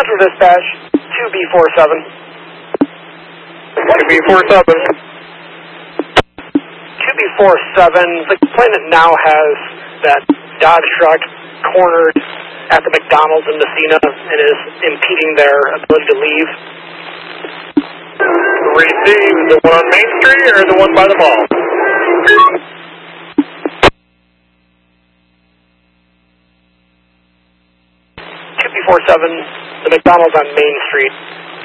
Central Dispatch, 2B47. 2B47. 2B47, the complainant now has that Dodge truck cornered at the McDonald's in Messina and is impeding their ability to leave. Receive the one on Main Street or the one by the mall? The McDonald's on Main Street.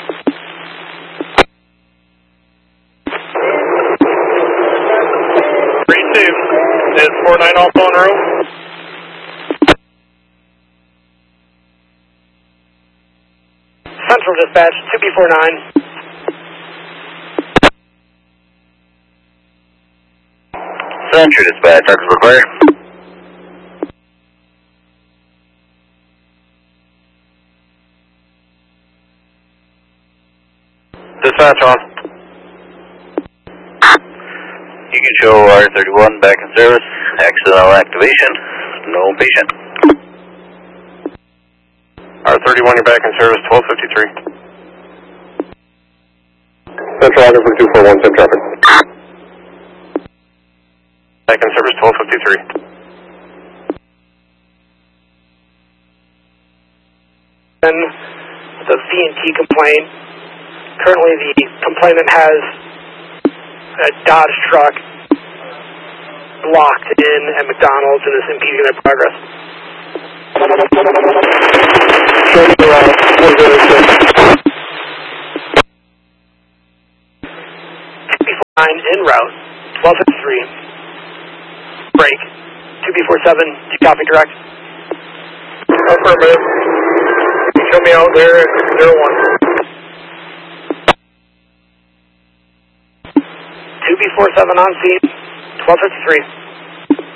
Receive. Is 49 also en route? Central Dispatch, 2B49. Central Dispatch, Arkansas required. Dispatch on. You can show R31 back in service, accidental activation, no patient. R31, you're back in service, 1253. Central Auger for 241, send traffic. Back in service, 1253. Then the V&T complaint. Currently the complainant has a Dodge truck blocked in at McDonald's and is impeding their progress. En route, 1253. Break. 2B47, do you copy direct? Affirmative. Show me out there at 01. 2B47 on scene, 1253.